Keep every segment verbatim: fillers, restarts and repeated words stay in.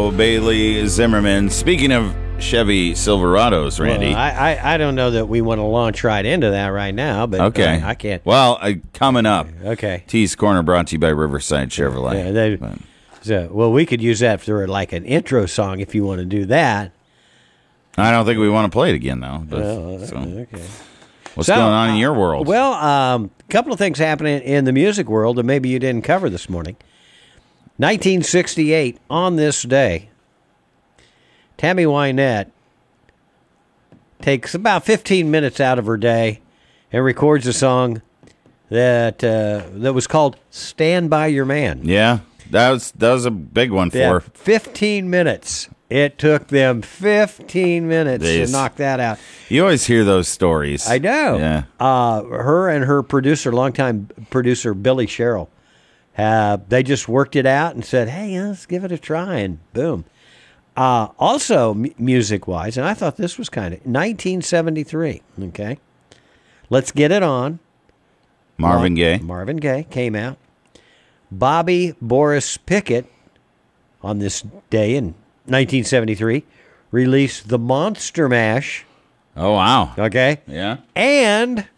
Silverado, Bailey Zimmerman. Speaking of Chevy Silverados, Randy. Well, I, I I don't know that we want to launch right into that right now, but okay. uh, I can't. Well, uh, coming up. Okay. T's Corner brought to you by Riverside Chevrolet. Yeah, they, so, well, we could use that for like an intro song if you want to do that. I don't think we want to play it again, though. But, Oh, so. okay. What's So, going on in uh, your world? Well, a um, couple of things happening in the music world that maybe you didn't cover this morning. nineteen sixty-eight, on this day, Tammy Wynette takes about fifteen minutes out of her day and records a song that uh, that was called "Stand By Your Man." Yeah, that was that was a big one for Yeah, her. fifteen minutes. It took them fifteen minutes Jeez. to knock that out. You always hear those stories. I know. Yeah. Uh, her and her producer, longtime producer Billy Sherrill, have they just worked it out and said, "Hey, let's give it a try," and boom. Uh, also, m- music-wise, and I thought this was kind of nineteen seventy-three. Okay, let's get it on. Marvin Mar- Gaye. Marvin Gaye came out. Bobby Boris Pickett, on this day in nineteen seventy-three, released the Monster Mash. Oh, wow. Okay. Yeah. And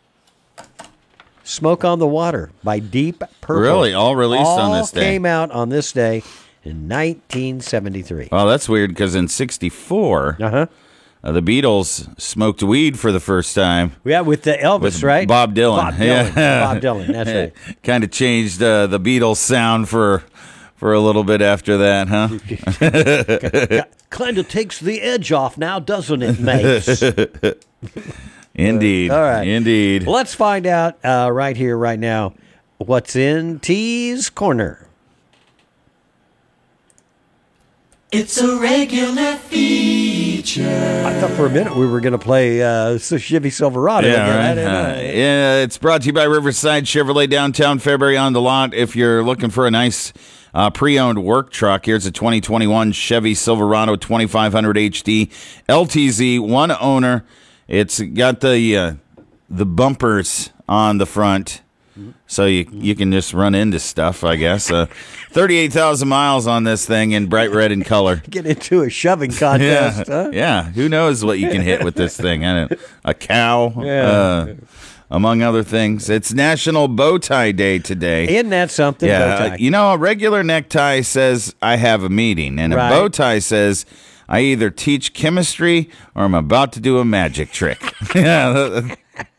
Smoke on the Water by Deep Purple. Really? All released All on this day? came out on this day in nineteen seventy-three. Well, that's weird because in sixty-four, Uh-huh. uh, the Beatles smoked weed for the first time. Yeah, with the Elvis, With right? Bob Dylan. Bob Dylan. Yeah. Bob Dylan, that's right. Kind of changed uh, the Beatles sound for for a little bit after that, huh? Kind of takes the edge off now, doesn't it, mates? Indeed. All right. Indeed. Let's find out uh, right here, right now, what's in T's Corner. It's a regular feature. I thought for a minute we were going to play uh, Chevy Silverado. Yeah, again. I right. didn't know. Uh, yeah, it's brought to you by Riverside Chevrolet, downtown February on the lot. If you're looking for a nice uh, pre-owned work truck, here's a twenty twenty-one Chevy Silverado twenty-five hundred H D L T Z, one owner. It's got the uh, the bumpers on the front, so you you can just run into stuff, I guess. Uh, thirty-eight thousand miles on this thing in bright red in color. Get into a shoving contest, Yeah, huh? yeah. Who knows what you can hit with this thing? I don't, a cow, Yeah. uh, among other things. It's National Bow Tie Day today. Isn't that something? yeah, Bow tie? uh, you know, a regular necktie says I have a meeting, and Right. a bow tie says I either teach chemistry or I'm about to do a magic trick. yeah.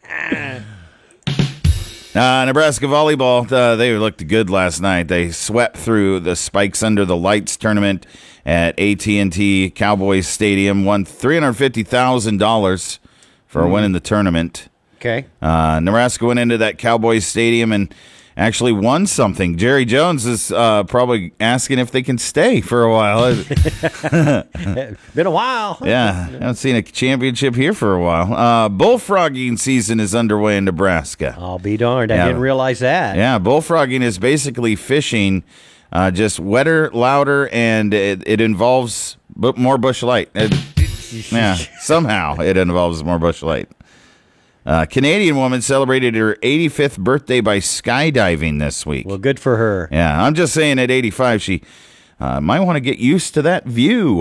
Uh, Nebraska volleyball, uh, they looked good last night. They swept through the Spikes Under the Lights tournament at A T and T Cowboys Stadium, won three hundred fifty thousand dollars for Mm. winning the tournament. Okay. Uh, Nebraska went into that Cowboys Stadium and actually won something. Jerry Jones is uh, probably asking if they can stay for a while. Been a while. Yeah, I haven't seen a championship here for a while. Uh, bullfrogging season is underway in Nebraska. I'll be darned. I Yeah. didn't realize that. Yeah, bullfrogging is basically fishing, uh, just wetter, louder, and it, it involves bu- more Busch Light. It- yeah, somehow it involves more Busch Light. Uh, Canadian woman celebrated her eighty-fifth birthday by skydiving this week. Well, good for her. Yeah, I'm just saying at eighty-five, she uh, might want to get used to that view.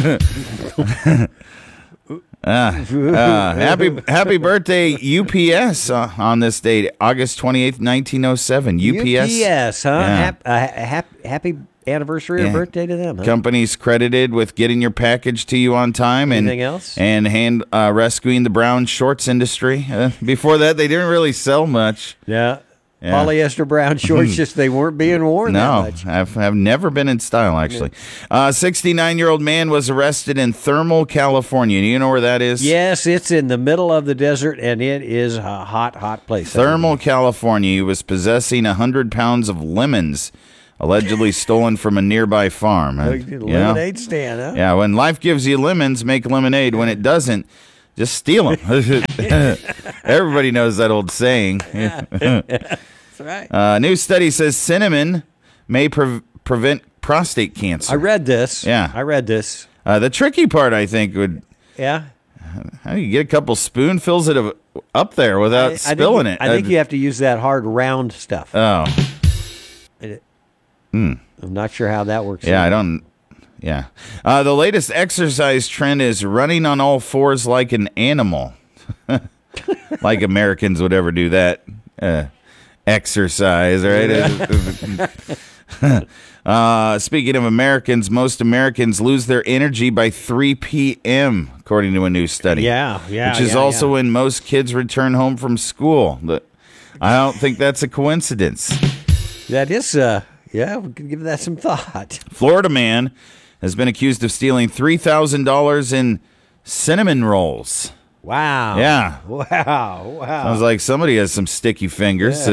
uh, uh, happy happy birthday, U P S, uh, on this date, August twenty-eighth, nineteen oh seven. U P S. U P S, huh? Yeah. Hap- uh, hap- happy anniversary or Yeah. birthday to them, huh? Companies credited with getting your package to you on time and Anything else? and hand uh, rescuing the brown shorts industry. Uh, before that, they didn't really sell much. Yeah. Yeah. Polyester brown shorts, just they weren't being worn No, that much. I've, I've never been in style, actually. A sixty-nine-year-old man was arrested in Thermal, California. Do you know where that is? Yes, it's in the middle of the desert, and it is a hot, hot place. Thermal, California. He was possessing one hundred pounds of lemons, allegedly stolen from a nearby farm. Uh, you know? Lemonade stand, huh? Yeah, when life gives you lemons, make lemonade. When it doesn't, just steal them. Everybody knows that old saying. That's right. A uh, new study says cinnamon may pre- prevent prostate cancer. I read this. Yeah. I read this. Uh, the tricky part, I think, would Yeah. how do you get a couple spoonfuls of up there without I, I spilling think, it? I think you have to use that hard round stuff. Oh, I'm not sure how that works. yeah, out. I don't. Yeah. Uh, the latest exercise trend is running on all fours like an animal. Like Americans would ever do that. Uh, exercise, right? uh, speaking of Americans, most Americans lose their energy by three p.m., according to a new study. Yeah, yeah. Which is yeah, also yeah. when most kids return home from school. But I don't think that's a coincidence. That is, uh, yeah, we could give that some thought. Florida man has been accused of stealing three thousand dollars in cinnamon rolls. Wow. Yeah. Wow. Wow. Sounds like somebody has some sticky fingers.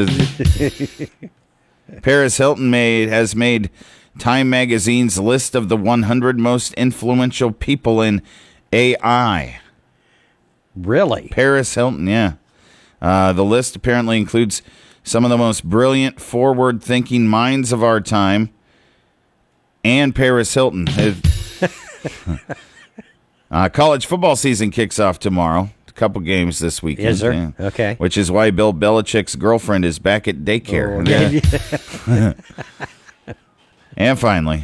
Paris Hilton made has made Time Magazine's list of the one hundred most influential people in A I. Really? Paris Hilton, yeah. Uh, the list apparently includes some of the most brilliant, forward-thinking minds of our time, and Paris Hilton. Uh, college football season kicks off tomorrow. A couple games this weekend. Yes, sir. Yeah. Okay. Which is why Bill Belichick's girlfriend is back at daycare. Oh, okay. Yeah. And finally,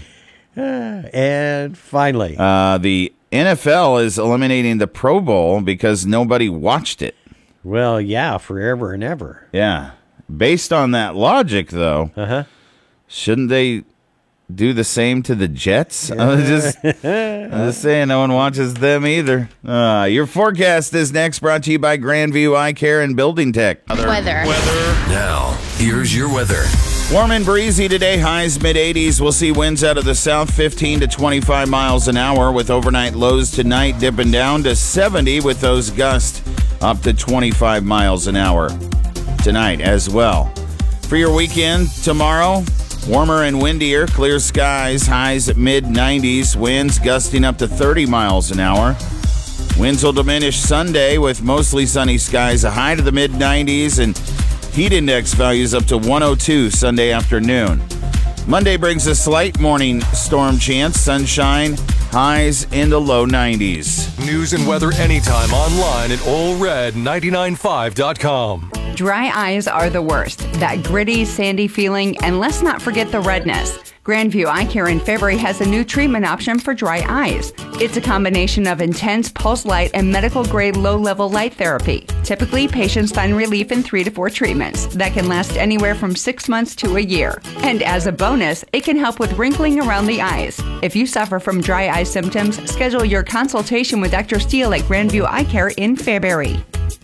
And finally, uh, the N F L is eliminating the Pro Bowl because nobody watched it. well, yeah, forever and ever. Yeah. Based on that logic, though, Uh-huh. shouldn't they do the same to the Jets? I was just, I was just saying, no one watches them either. Uh, your forecast is next, brought to you by Grandview Eye Care and Building Tech. Weather. Now, here's your weather. Warm and breezy today, highs mid eighties. We'll see winds out of the south fifteen to twenty-five miles an hour, with overnight lows tonight dipping down to seventy, with those gusts up to twenty-five miles an hour tonight as well. For your weekend tomorrow, warmer and windier, clear skies, highs at mid nineties, winds gusting up to thirty miles an hour. Winds will diminish Sunday with mostly sunny skies, a high to the mid nineties, and heat index values up to one oh two Sunday afternoon. Monday brings a slight morning storm chance, sunshine, highs in the low nineties. News and weather anytime online at ole red nine nine five dot com. Dry eyes are the worst. That gritty, sandy feeling, and let's not forget the redness. Grandview Eye Care in February has a new treatment option for dry eyes. It's a combination of intense pulse light and medical-grade low-level light therapy. Typically, patients find relief in three to four treatments that can last anywhere from six months to a year. And as a bonus, it can help with wrinkling around the eyes. If you suffer from dry eye symptoms, schedule your consultation with Doctor Steele at Grandview Eye Care in February.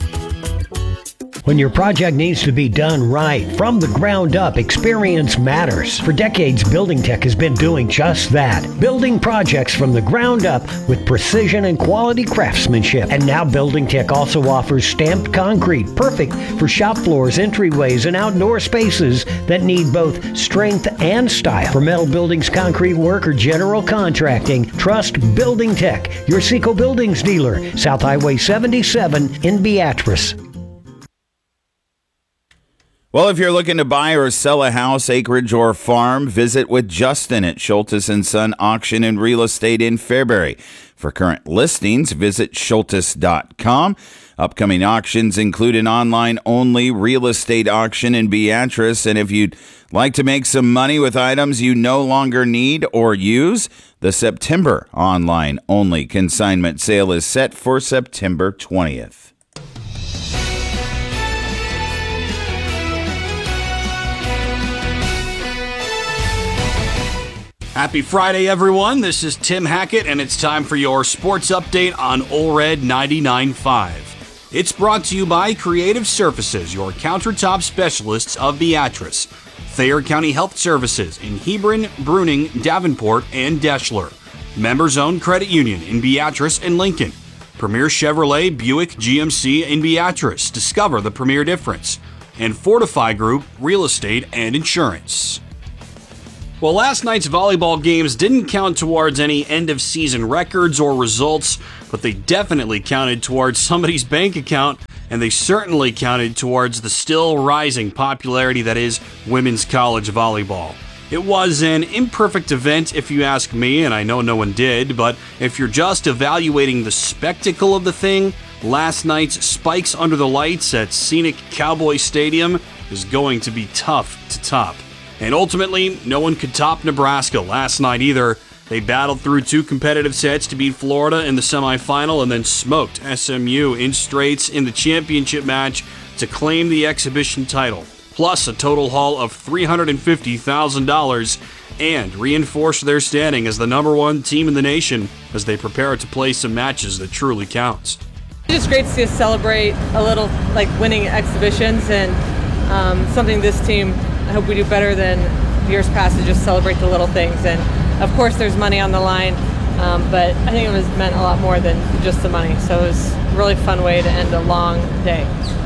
When your project needs to be done right, from the ground up, experience matters. For decades, Building Tech has been doing just that. Building projects from the ground up with precision and quality craftsmanship. And now Building Tech also offers stamped concrete, perfect for shop floors, entryways, and outdoor spaces that need both strength and style. For metal buildings, concrete work, or general contracting, trust Building Tech, your Seco Buildings dealer, South Highway seventy-seven in Beatrice. Well, if you're looking to buy or sell a house, acreage, or farm, visit with Justin at Schultes and Son Auction and Real Estate in Fairbury. For current listings, visit schultes dot com. Upcoming auctions include an online-only real estate auction in Beatrice. And if you'd like to make some money with items you no longer need or use, the September online-only consignment sale is set for September twentieth. Happy Friday, everyone. This is Tim Hackett, and it's time for your sports update on ole red ninety-nine point five. It's brought to you by Creative Surfaces, your countertop specialists of Beatrice. Thayer County Health Services in Hebron, Bruning, Davenport, and Deschler. Members-owned credit union in Beatrice and Lincoln. Premier Chevrolet Buick G M C in Beatrice. Discover the premier difference. And Fortify Group Real Estate and Insurance. Well, last night's volleyball games didn't count towards any end-of-season records or results, but they definitely counted towards somebody's bank account, and they certainly counted towards the still rising popularity that is women's college volleyball. It was an imperfect event, if you ask me, and I know no one did, but if you're just evaluating the spectacle of the thing, last night's Spikes Under the Lights at scenic Cowboy Stadium is going to be tough to top. And ultimately, no one could top Nebraska last night either, They battled through two competitive sets to beat Florida in the semifinal and then smoked S M U in straights in the championship match to claim the exhibition title, plus a total haul of three hundred fifty thousand dollars, and reinforce their standing as the number one team in the nation as they prepare to play some matches that truly counts. It's just great to see us celebrate a little, like winning exhibitions, and um, something this team, I hope we do better than years past, to just celebrate the little things. And of course there's money on the line, um, but I think it was meant a lot more than just the money. So it was a really fun way to end a long day.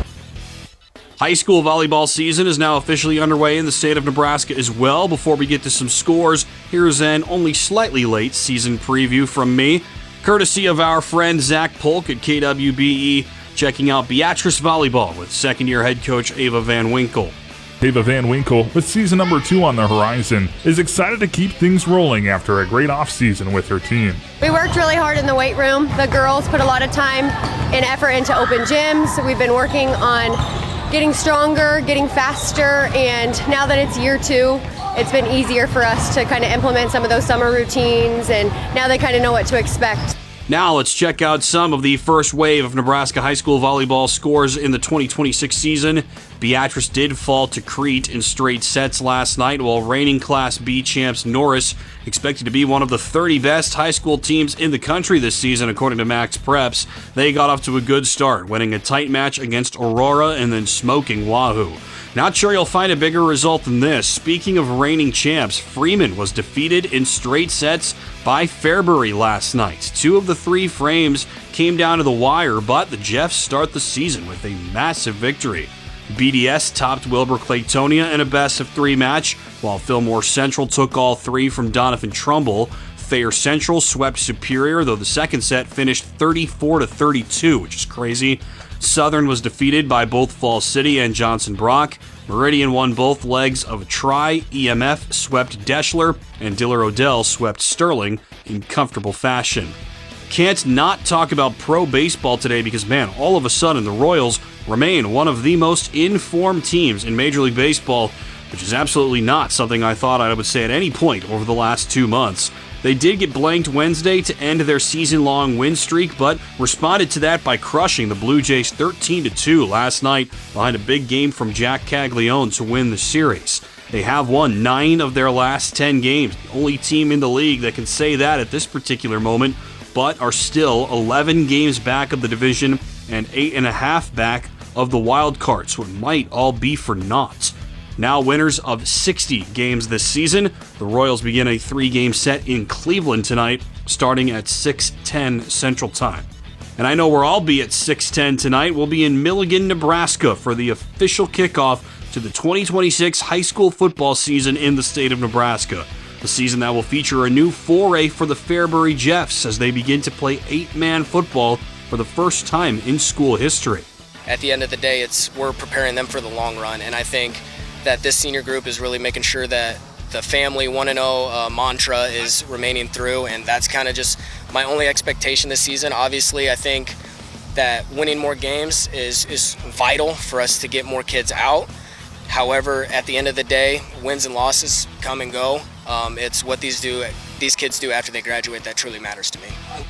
High school volleyball season is now officially underway in the state of Nebraska as well. Before we get to some scores, here's an only slightly late season preview from me, courtesy of our friend Zach Polk at K W B E, checking out Beatrice Volleyball with second-year head coach Ava Van Winkle. Ava Van Winkle, with season number two on the horizon, is excited to keep things rolling after a great offseason with her team. We worked really hard in the weight room. The girls put a lot of time and effort into open gyms. We've been working on getting stronger, getting faster, and now that it's year two, it's been easier for us to kind of implement some of those summer routines, and now they kind of know what to expect. Now let's check out some of the first wave of Nebraska high school volleyball scores in the twenty twenty-six season. Beatrice did fall to Crete in straight sets last night, while reigning Class B champs Norris, expected to be one of the thirty best high school teams in the country this season according to Max Preps. They got off to a good start, winning a tight match against Aurora and then smoking Wahoo. Not sure you'll find a bigger result than this. Speaking of reigning champs, Freeman was defeated in straight sets by Fairbury last night. Two of the three frames came down to the wire, but the Jeffs start the season with a massive victory. B D S topped Wilbur Claytonia in a best-of-three match, while Fillmore Central took all three from Donovan Trumbull. Thayer Central swept Superior, though the second set finished thirty-four to thirty-two, which is crazy. Southern was defeated by both Falls City and Johnson Brock. Meridian won both legs of a try. E M F swept Deschler, and Diller Odell swept Sterling in comfortable fashion. Can't not talk about pro baseball today because, man, all of a sudden the Royals remain one of the most informed teams in Major League Baseball, which is absolutely not something I thought I would say at any point over the last two months. They did get blanked Wednesday to end their season-long win streak, but responded to that by crushing the Blue Jays thirteen to two last night behind a big game from Jack Caglione to win the series. They have won nine of their last ten games, the only team in the league that can say that at this particular moment, but are still eleven games back of the division and eight and a half back of the wild card, so it might all be for naught. Now winners of sixty games this season, the Royals begin a three-game set in Cleveland tonight, starting at six ten Central Time. And I know where I'll be at six ten tonight. We'll be in Milligan, Nebraska for the official kickoff to the twenty twenty-six high school football season in the state of Nebraska. A season that will feature a new foray for the Fairbury Jeffs as they begin to play eight-man football for the first time in school history. At the end of the day, it's we're preparing them for the long run, and I think that this senior group is really making sure that the family one and oh uh, mantra is remaining through, and that's kind of just my only expectation this season. Obviously, I think that winning more games is, is vital for us to get more kids out. However, at the end of the day, wins and losses come and go. Um, it's what these do, these kids do after they graduate that truly matters to me.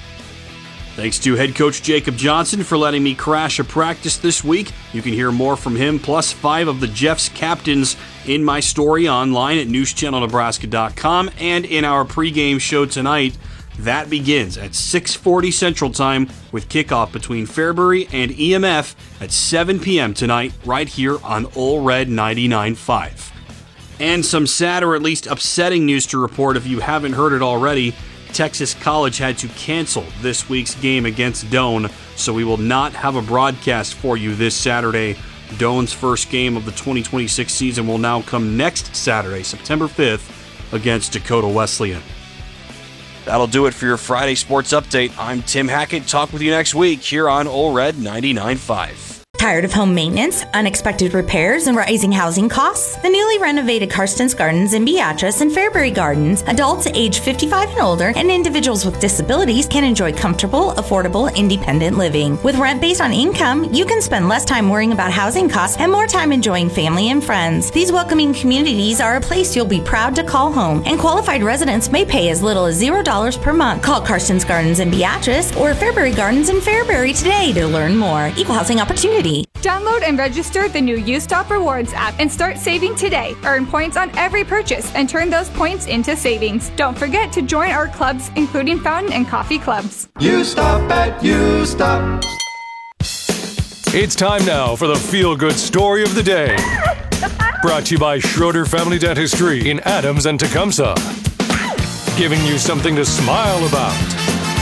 Thanks to head coach Jacob Johnson for letting me crash a practice this week. You can hear more from him, plus five of the Jeffs captains in my story online at news channel nebraska dot com and in our pregame show tonight. That begins at six forty Central Time with kickoff between Fairbury and E M F at seven p.m. tonight right here on Ole Red ninety-nine point five. And some sad or at least upsetting news to report if you haven't heard it already. Texas College had to cancel this week's game against Doane, so we will not have a broadcast for you this Saturday. Doane's first game of the twenty twenty-six season will now come next Saturday, September fifth, against Dakota Wesleyan. That'll do it for your Friday Sports Update. I'm Tim Hackett. Talk with you next week here on Ole Red ninety-nine point five. Tired of home maintenance, unexpected repairs, and rising housing costs? The newly renovated Karsten's Gardens in Beatrice and Fairbury Gardens, adults age fifty-five and older and individuals with disabilities can enjoy comfortable, affordable, independent living. With rent based on income, you can spend less time worrying about housing costs and more time enjoying family and friends. These welcoming communities are a place you'll be proud to call home, and qualified residents may pay as little as zero dollars per month. Call Karsten's Gardens in Beatrice or Fairbury Gardens in Fairbury today to learn more. Equal housing opportunity. Download and register the new U-Stop Rewards app and start saving today. Earn points on every purchase and turn those points into savings. Don't forget to join our clubs, including fountain and coffee clubs. U-Stop at U-Stop. It's time now for the feel-good story of the day. Brought to you by Schroeder Family Dentistry in Adams and Tecumseh. Giving you something to smile about.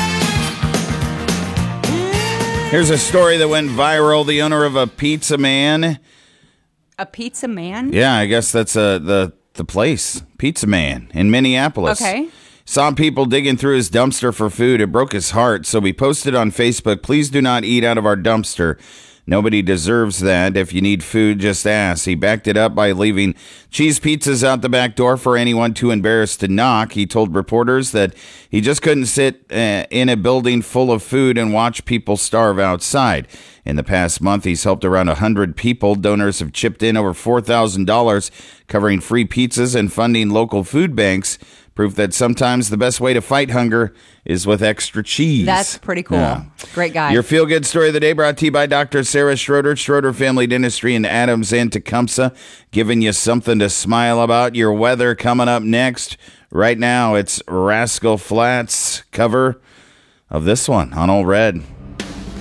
Here's a story that went viral. The owner of a Pizza Man. A Pizza Man? Yeah, I guess that's uh, the, the place. Pizza Man in Minneapolis. Okay. Saw people digging through his dumpster for food. It broke his heart, so we posted on Facebook, please do not eat out of our dumpster. Nobody deserves that. If you need food, just ask. He backed it up by leaving cheese pizzas out the back door for anyone too embarrassed to knock. He told reporters that he just couldn't sit uh, in a building full of food and watch people starve outside. In the past month, he's helped around one hundred people. Donors have chipped in over four thousand dollars, covering free pizzas and funding local food banks. Proof that sometimes the best way to fight hunger is with extra cheese. That's pretty cool. Yeah. Great guy. Your feel-good story of the day brought to you by Doctor Sarah Schroeder, Schroeder Family Dentistry in Adams and Tecumseh, giving you something to smile about. Your weather coming up next. Right now, it's Rascal Flatts cover of this one on Old Red.